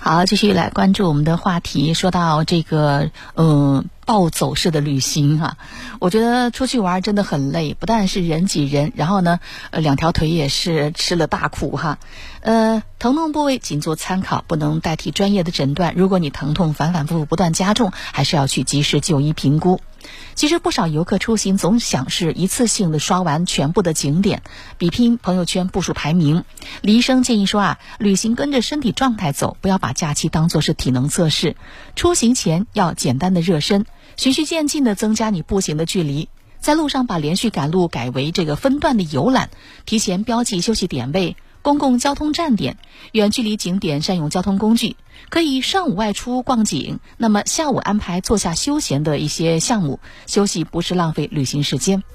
好，继续来关注我们的话题。说到这个暴走式的旅行哈，我觉得出去玩真的很累，不但是人挤人，然后呢两条腿也是吃了大苦哈。疼痛部位仅做参考，不能代替专业的诊断。如果你疼痛反反复复不断加重，还是要去及时就医评估。其实不少游客出行总想是一次性的刷完全部的景点，比拼朋友圈步数排名。李医生建议说旅行跟着身体状态走，不要把假期当作是体能测试。出行前要简单的热身，循序渐进的增加你步行的距离。在路上把连续赶路改为这个分段的游览，提前标记休息点位、公共交通站点，远距离景点善用交通工具。可以上午外出逛景，那么下午安排坐下休闲的一些项目，休息不是浪费旅行时间。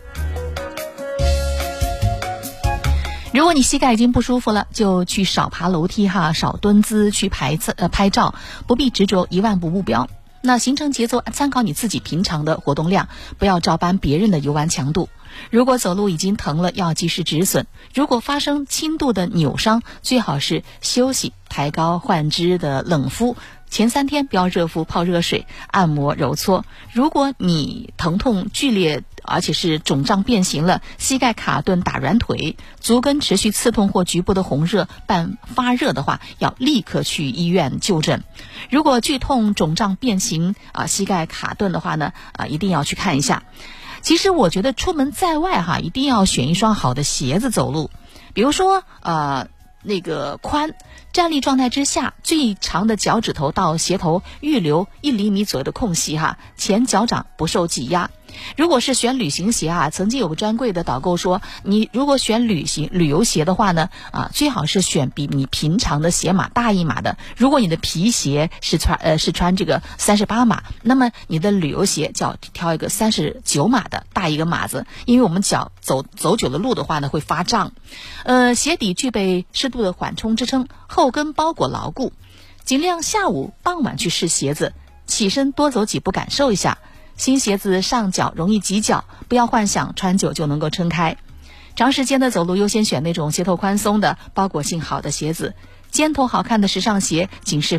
如果你膝盖已经不舒服了，就去少爬楼梯哈，少蹲姿，去拍照，不必执着一万步目标。那行程节奏参考你自己平常的活动量，不要照搬别人的游玩强度。如果走路已经疼了，要及时止损。如果发生轻度的扭伤，最好是休息、抬高患肢的冷敷。前3天不要热敷，泡热水，按摩揉搓。如果你疼痛剧烈，而且是肿胀变形了，膝盖卡顿打软腿，足跟持续刺痛或局部的红热伴发热的话，要立刻去医院就诊。如果剧痛肿胀变形膝盖卡顿的话呢一定要去看一下。其实我觉得出门在外一定要选一双好的鞋子走路，比如说那个宽，站立状态之下，最长的脚趾头到鞋头预留1厘米左右的空隙前脚掌不受挤压。如果是选旅行鞋曾经有个专柜的导购说，你如果选旅游鞋的话呢最好是选比你平常的鞋码大1码的。如果你的皮鞋是穿这个38码，那么你的旅游鞋就要挑一个39码的大1个码子，因为我们脚走久的路的话呢会发胀。鞋底具备适度的缓冲支撑，后跟包裹牢固。尽量下午傍晚去试鞋子，起身多走几步感受一下。新鞋子上脚容易挤脚，不要幻想穿久就能够撑开。长时间的走路优先选那种鞋头宽松的、包裹性好的鞋子。尖头好看的时尚鞋仅适合